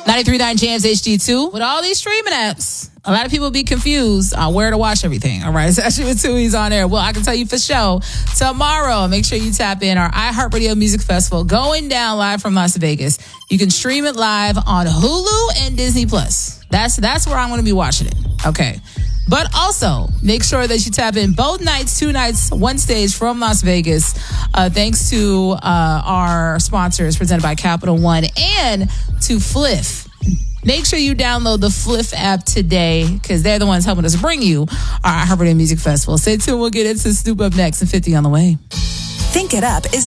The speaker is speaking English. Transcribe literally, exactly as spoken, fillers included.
ninety-three point nine Jams H D two. With all these streaming apps, a lot of people be confused on where to watch everything. All right, especially with Tui's on there. Well, I can tell you for sure, tomorrow, make sure you tap in our iHeartRadio Music Festival going down live from Las Vegas. You can stream it live on Hulu and Disney Plus. That's that's where I'm going to be watching it. Okay. But also, make sure that you tap in both nights, two nights, one stage from Las Vegas. Uh, thanks to uh, our sponsors presented by Capital One and to Fliff. Make sure you download the Fliff app today because they're the ones helping us bring you our iHeartRadio Music Festival. Stay tuned. We'll get into Snoop up next and fifty on the way. Think It Up is